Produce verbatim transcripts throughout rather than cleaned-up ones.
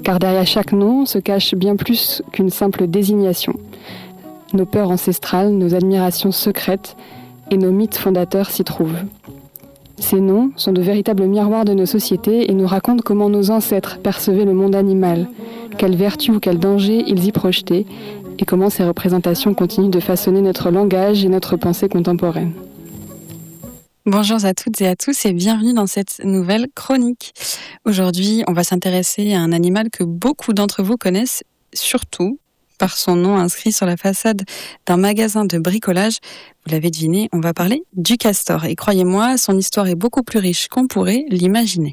car derrière chaque nom se cache bien plus qu'une simple désignation. Nos peurs ancestrales, nos admirations secrètes et nos mythes fondateurs s'y trouvent. Ces noms sont de véritables miroirs de nos sociétés et nous racontent comment nos ancêtres percevaient le monde animal, quelles vertus ou quels dangers ils y projetaient, et comment ces représentations continuent de façonner notre langage et notre pensée contemporaine. Bonjour à toutes et à tous et bienvenue dans cette nouvelle chronique. Aujourd'hui, on va s'intéresser à un animal que beaucoup d'entre vous connaissent, surtout par son nom inscrit sur la façade d'un magasin de bricolage. Vous l'avez deviné, on va parler du castor. Et croyez-moi, son histoire est beaucoup plus riche qu'on pourrait l'imaginer.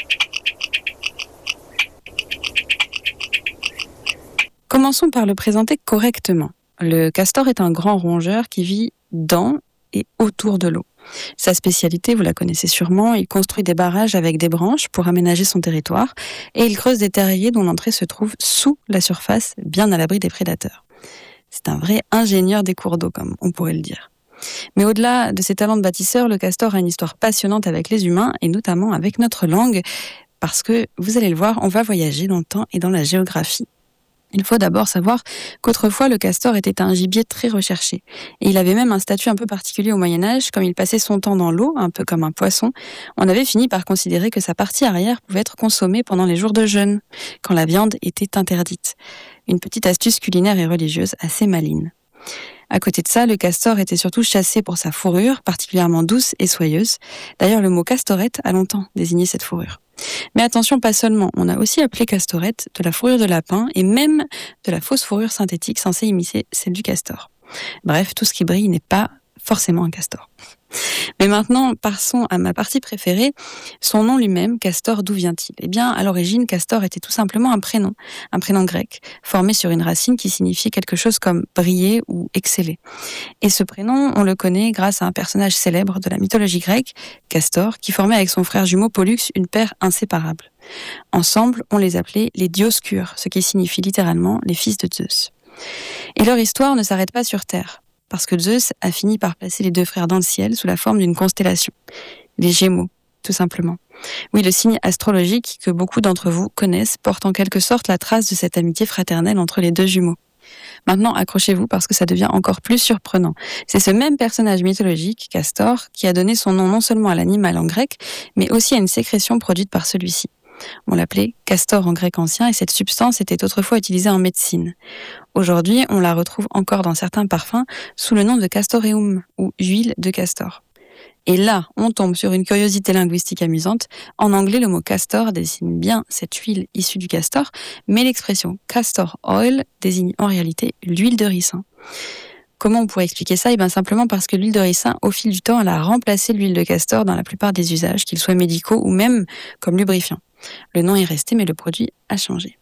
Commençons par le présenter correctement. Le castor est un grand rongeur qui vit dans et autour de l'eau. Sa spécialité, vous la connaissez sûrement, il construit des barrages avec des branches pour aménager son territoire et il creuse des terriers dont l'entrée se trouve sous la surface, bien à l'abri des prédateurs. C'est un vrai ingénieur des cours d'eau, comme on pourrait le dire. Mais au-delà de ses talents de bâtisseur, le castor a une histoire passionnante avec les humains et notamment avec notre langue, parce que, vous allez le voir, on va voyager dans le temps et dans la géographie. Il faut d'abord savoir qu'autrefois le castor était un gibier très recherché. Et il avait même un statut un peu particulier au Moyen-Âge, comme il passait son temps dans l'eau, un peu comme un poisson. On avait fini par considérer que sa partie arrière pouvait être consommée pendant les jours de jeûne, quand la viande était interdite. Une petite astuce culinaire et religieuse assez maligne. À côté de ça, le castor était surtout chassé pour sa fourrure, particulièrement douce et soyeuse. D'ailleurs, le mot castorette a longtemps désigné cette fourrure. Mais attention, pas seulement, on a aussi appelé castorette de la fourrure de lapin et même de la fausse fourrure synthétique censée imiter celle du castor. Bref, tout ce qui brille n'est pas forcément un castor. Mais maintenant, passons à ma partie préférée, son nom lui-même, castor, d'où vient-il ? Eh bien, à l'origine, castor était tout simplement un prénom, un prénom grec, formé sur une racine qui signifiait quelque chose comme briller ou exceller. Et ce prénom, on le connaît grâce à un personnage célèbre de la mythologie grecque, Castor, qui formait avec son frère jumeau Pollux une paire inséparable. Ensemble, on les appelait les Dioscures, ce qui signifie littéralement les fils de Zeus. Et leur histoire ne s'arrête pas sur Terre, parce que Zeus a fini par placer les deux frères dans le ciel sous la forme d'une constellation, les Gémeaux, tout simplement. Oui, le signe astrologique que beaucoup d'entre vous connaissent porte en quelque sorte la trace de cette amitié fraternelle entre les deux jumeaux. Maintenant, accrochez-vous parce que ça devient encore plus surprenant. C'est ce même personnage mythologique, Castor, qui a donné son nom non seulement à l'animal en grec, mais aussi à une sécrétion produite par celui-ci. On l'appelait castor en grec ancien et cette substance était autrefois utilisée en médecine. Aujourd'hui, on la retrouve encore dans certains parfums sous le nom de castoreum ou huile de castor. Et là, on tombe sur une curiosité linguistique amusante. En anglais, le mot castor désigne bien cette huile issue du castor, mais l'expression castor oil désigne en réalité l'huile de ricin. Comment on pourrait expliquer ça ? Eh bien simplement parce que l'huile de ricin, au fil du temps, elle a remplacé l'huile de castor dans la plupart des usages, qu'ils soient médicaux ou même comme lubrifiant. Le nom est resté, mais le produit a changé.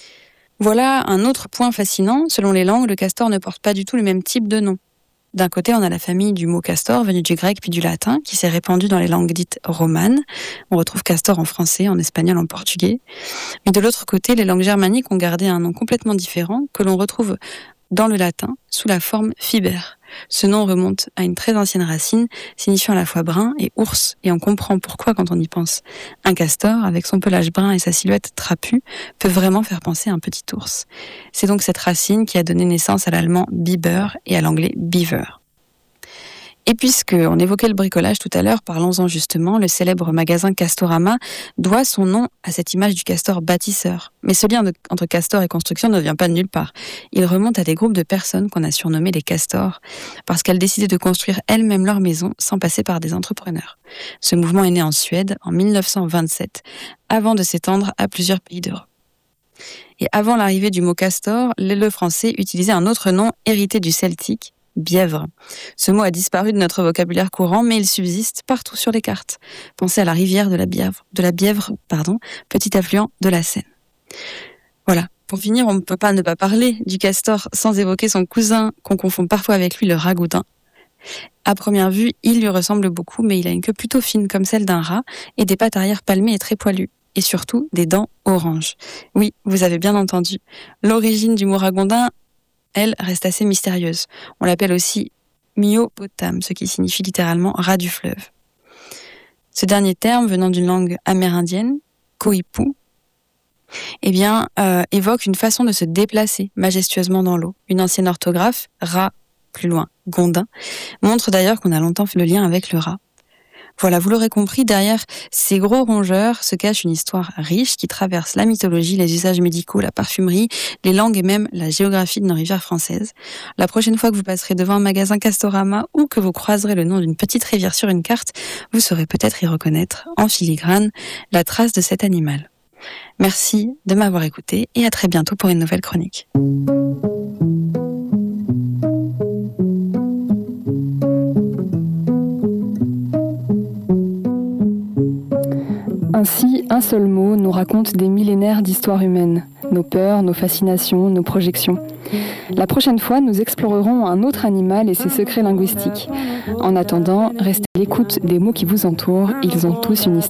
Voilà un autre point fascinant. Selon les langues, le castor ne porte pas du tout le même type de nom. D'un côté, on a la famille du mot castor, venu du grec puis du latin, qui s'est répandue dans les langues dites romanes. On retrouve castor en français, en espagnol, en portugais. Mais de l'autre côté, les langues germaniques ont gardé un nom complètement différent, que l'on retrouve dans le latin, sous la forme fiber. Ce nom remonte à une très ancienne racine, signifiant à la fois brun et ours, et on comprend pourquoi quand on y pense. Un castor, avec son pelage brun et sa silhouette trapue, peut vraiment faire penser à un petit ours. C'est donc cette racine qui a donné naissance à l'allemand Biber et à l'anglais beaver. Et puisqu'on évoquait le bricolage tout à l'heure, parlons-en justement, le célèbre magasin Castorama doit son nom à cette image du castor bâtisseur. Mais ce lien de, entre castor et construction ne vient pas de nulle part. Il remonte à des groupes de personnes qu'on a surnommés les castors, parce qu'elles décidaient de construire elles-mêmes leur maison sans passer par des entrepreneurs. Ce mouvement est né en Suède en mille neuf cent vingt-sept, avant de s'étendre à plusieurs pays d'Europe. Et avant l'arrivée du mot castor, le français utilisait un autre nom hérité du celtique, bièvre. Ce mot a disparu de notre vocabulaire courant, mais il subsiste partout sur les cartes. Pensez à la rivière de la Bièvre, de la Bièvre, pardon, petit affluent de la Seine. Voilà. Pour finir, on ne peut pas ne pas parler du castor sans évoquer son cousin, qu'on confond parfois avec lui, le ragoudin. À première vue, il lui ressemble beaucoup, mais il a une queue plutôt fine comme celle d'un rat et des pattes arrière palmées et très poilues. Et surtout, des dents oranges. Oui, vous avez bien entendu. L'origine du mot ragondin, elle, reste assez mystérieuse. On l'appelle aussi myopotame, ce qui signifie littéralement rat du fleuve. Ce dernier terme, venant d'une langue amérindienne, koipu, eh bien, euh, évoque une façon de se déplacer majestueusement dans l'eau. Une ancienne orthographe, rat, plus loin, Gondin, montre d'ailleurs qu'on a longtemps fait le lien avec le rat. Voilà, vous l'aurez compris, derrière ces gros rongeurs se cache une histoire riche qui traverse la mythologie, les usages médicaux, la parfumerie, les langues et même la géographie de nos rivières françaises. La prochaine fois que vous passerez devant un magasin Castorama ou que vous croiserez le nom d'une petite rivière sur une carte, vous saurez peut-être y reconnaître, en filigrane, la trace de cet animal. Merci de m'avoir écouté et à très bientôt pour une nouvelle chronique. Ainsi, un seul mot nous raconte des millénaires d'histoire humaine, nos peurs, nos fascinations, nos projections. La prochaine fois, nous explorerons un autre animal et ses secrets linguistiques. En attendant, restez à l'écoute des mots qui vous entourent, ils ont tous une histoire.